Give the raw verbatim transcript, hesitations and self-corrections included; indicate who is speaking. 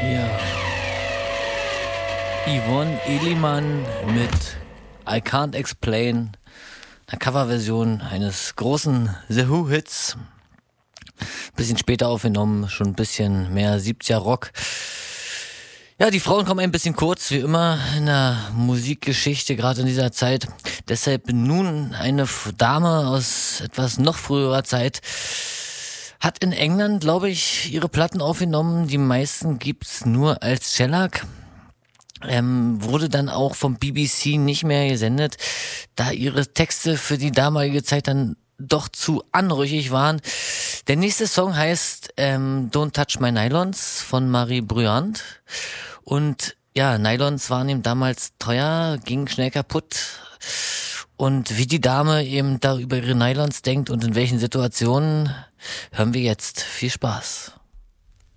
Speaker 1: Ja. Yvonne Elliman mit I Can't Explain, einer Coverversion eines großen The Who-Hits. Bisschen später aufgenommen, schon ein bisschen mehr siebziger Rock. Ja, die Frauen kommen ein bisschen kurz, wie immer in der Musikgeschichte, gerade in dieser Zeit. Deshalb nun eine Dame aus etwas noch früherer Zeit. Hat in England, glaube ich, ihre Platten aufgenommen. Die meisten gibt's nur als Shellac. Ähm, wurde dann auch vom B B C nicht mehr gesendet, da ihre Texte für die damalige Zeit dann doch zu anrüchig waren. Der nächste Song heißt ähm, Don't Touch My Nylons von Marie Bruyant. Und ja, Nylons waren ihm damals teuer, gingen schnell kaputt. Und wie die Dame eben da über ihre Nylons denkt und in welchen Situationen, hören wir jetzt. Viel Spaß.